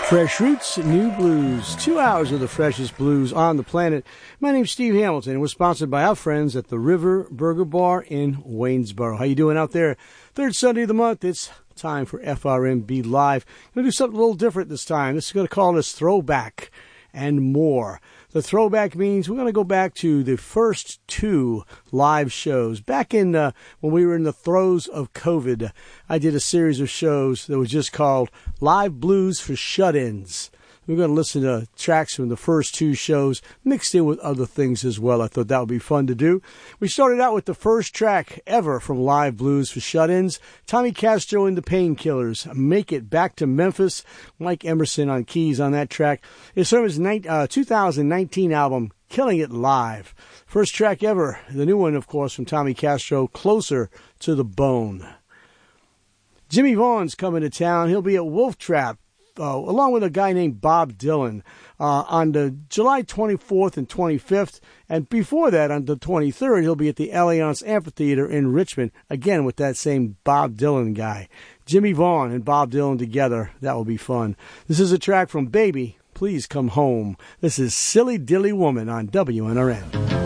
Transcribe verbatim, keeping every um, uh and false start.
Fresh Roots, New Blues. Two hours of the freshest blues on the planet. My name's Steve Hamilton, and we're sponsored by our friends at the River Burger Bar in Waynesboro. How you doing out there? Third Sunday of the month, it's time for F R M B Live. I'm going to do something a little different this time. This is going to call this Throwback and More. The throwback means we're going to go back to the first two live shows. Back in uh, when we were in the throes of COVID, I did a series of shows that was just called Live Blues for Shut-Ins. We're going to listen to tracks from the first two shows, mixed in with other things as well. I thought that would be fun to do. We started out with the first track ever from Live Blues for Shut-Ins, Tommy Castro and the Painkillers, Make It Back to Memphis, Mike Emerson on keys on that track. It's from his uh, two thousand nineteen album, Killing It Live. First track ever, the new one, of course, from Tommy Castro, Closer to the Bone. Jimmy Vaughan's coming to town. He'll be at Wolf Trap. Uh, along with a guy named Bob Dylan uh, on the July twenty-fourth and twenty-fifth. And before that, on the twenty-third, he'll be at the Allianz Amphitheater in Richmond, again with that same Bob Dylan guy. Jimmy Vaughn and Bob Dylan together. That will be fun. This is a track from Baby, Please Come Home. This is Silly Dilly Woman on W N R N.